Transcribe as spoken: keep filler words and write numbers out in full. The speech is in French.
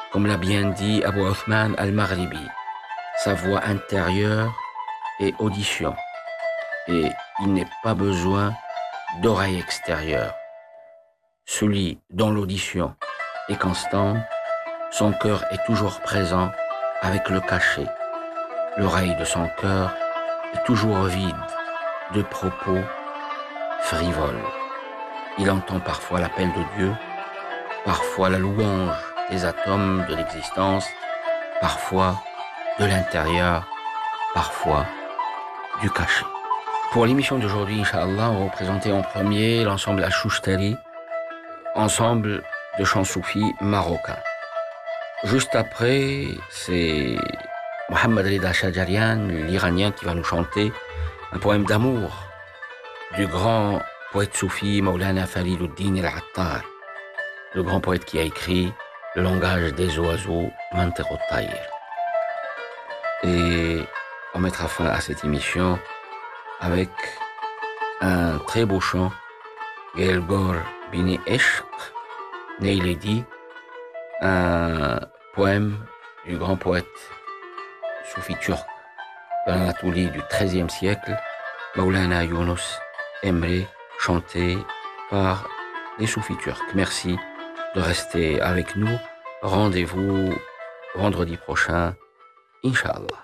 Comme l'a bien dit Abu Othman al-Maghribi, sa voix intérieure est audition et il n'est pas besoin d'oreille extérieure. Celui dont l'audition est constante, son cœur est toujours présent avec le cachet. L'oreille de son cœur est toujours vide de propos frivoles. Il entend parfois l'appel de Dieu, parfois la louange des atomes de l'existence, parfois de l'intérieur, parfois du cachet. Pour l'émission d'aujourd'hui, Inch'Allah, on va vous présenter en premier l'ensemble Al-Shushtari, ensemble de chants soufis marocains. Juste après, c'est Mohamed Rida Shajarian, l'Iranien, qui va nous chanter un poème d'amour du grand poète soufi Maulana Fariduddin al-Attar, le grand poète qui a écrit le langage des oiseaux, Mantiq al-Tayr. Et on mettra fin à cette émission avec un très beau chant, Gelgor Bini Eshq Neiledi, un poème du grand poète soufi turc de l'Anatolie du treizième siècle, Maulana Yunus Emre, chanté par les soufis turcs. Merci de rester avec nous. Rendez-vous vendredi prochain, Inch'Allah.